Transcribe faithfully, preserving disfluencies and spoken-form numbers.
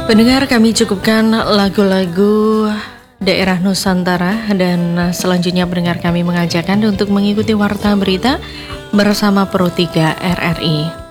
Pendengar, kami cukupkan lagu-lagu daerah Nusantara dan selanjutnya pendengar kami mengajak Anda untuk mengikuti Warta Berita bersama Pro tiga R R I.